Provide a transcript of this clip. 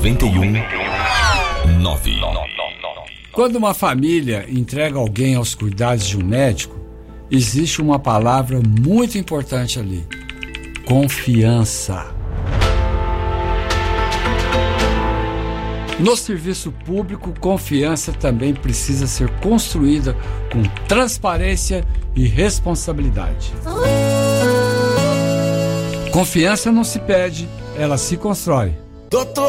91.9. Quando uma família entrega alguém aos cuidados de um médico, existe uma palavra muito importante ali: confiança. No serviço público, confiança também precisa ser construída com transparência e responsabilidade. Confiança não se pede, ela se constrói.